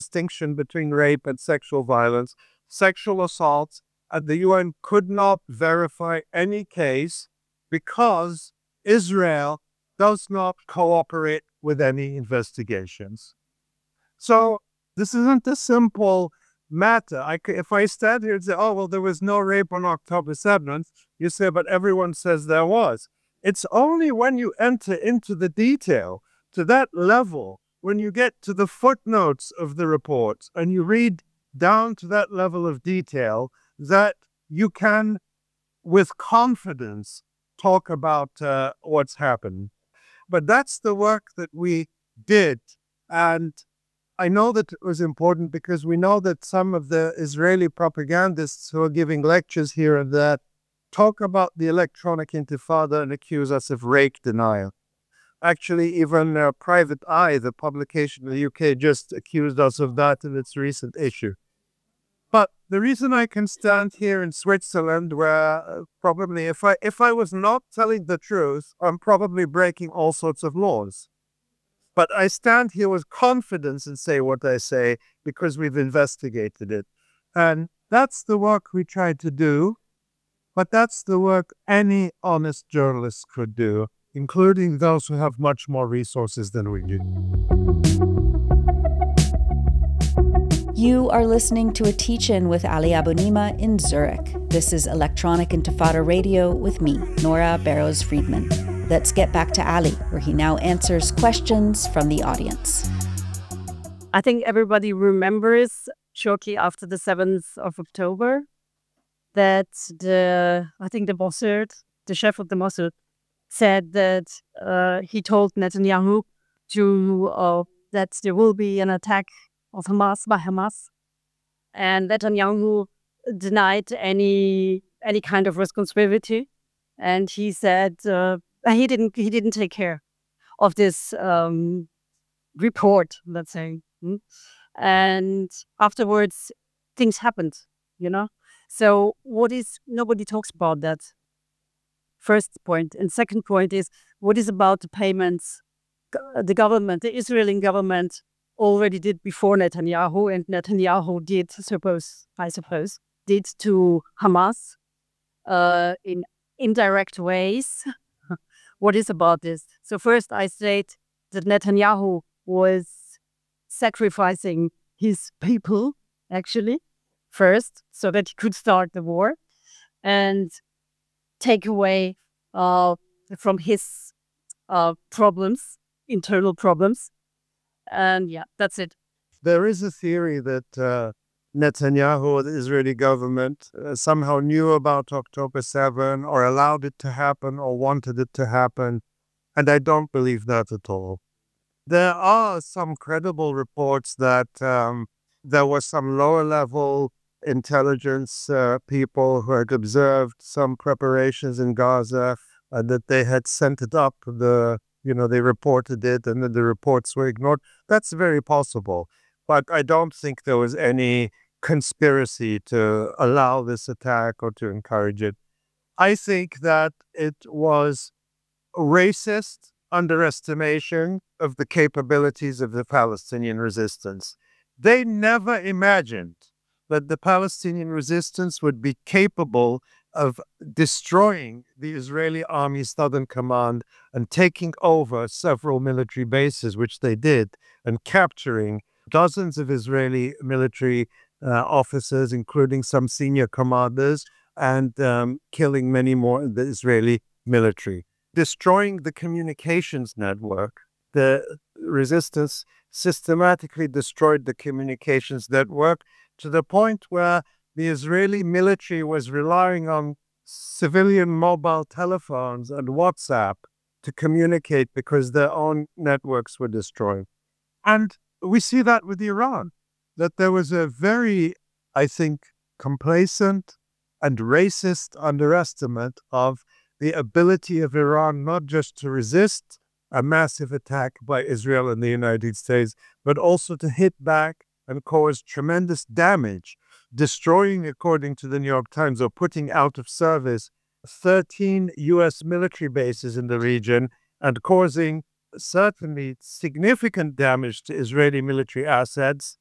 distinction between rape and sexual violence, sexual assaults, and the UN could not verify any case because Israel does not cooperate with any investigations. So this isn't a simple matter. If I stand here and say, oh, well, there was no rape on October 7th, you say, but everyone says there was. It's only when you enter into the detail to that level, when you get to the footnotes of the report and you read down to that level of detail, that you can, with confidence, talk about what's happened. But that's the work that we did. And I know that it was important because we know that some of the Israeli propagandists who are giving lectures here and there talk about the electronic intifada and accuse us of rape denial. Actually, even Private Eye, the publication in the UK, just accused us of that in its recent issue. But the reason I can stand here in Switzerland, where probably if I was not telling the truth, I'm probably breaking all sorts of laws. But I stand here with confidence and say what I say because we've investigated it. And that's the work we try to do. But that's the work any honest journalist could do, including those who have much more resources than we do. You are listening to a teach-in with Ali Abunimah in Zurich. This is Electronic Intifada Radio with me, Nora Barrows-Friedman. Let's get back to Ali, where he now answers questions from the audience. I think everybody remembers shortly after the 7th of October that the Mossad, the chef of the Mossad, said that he told Netanyahu that there will be an attack of Hamas by Hamas, and Netanyahu denied any kind of responsibility, and he said he didn't take care of this report, let's say, and afterwards things happened, So nobody talks about that. First point, and second point is what is about the payments the government, the Israeli government, already did before Netanyahu, and Netanyahu did, I suppose, did to Hamas in indirect ways. What is about this? So first I state that Netanyahu was sacrificing his people, actually, first, so that he could start the war and take away from his problems, internal problems. And yeah, that's it. There is a theory that Netanyahu or the Israeli government somehow knew about October 7 or allowed it to happen or wanted it to happen. And I don't believe that at all. There are some credible reports that there was some lower level intelligence people who had observed some preparations in Gaza and that they had sent it up. They reported it and then the reports were ignored. That's very possible. But I don't think there was any conspiracy to allow this attack or to encourage it. I think that it was racist underestimation of the capabilities of the Palestinian resistance. They never imagined that the Palestinian resistance would be capable of destroying the Israeli Army Southern Command and taking over several military bases, which they did, and capturing dozens of Israeli military officers, including some senior commanders, and killing many more in the Israeli military. Destroying the communications network. The resistance systematically destroyed the communications network to the point where the Israeli military was relying on civilian mobile telephones and WhatsApp to communicate because their own networks were destroyed. And we see that with Iran, that there was a very, I think, complacent and racist underestimate of the ability of Iran not just to resist a massive attack by Israel and the United States, but also to hit back and cause tremendous damage, destroying, according to the New York Times, or putting out of service 13 U.S. military bases in the region and causing certainly significant damage to Israeli military assets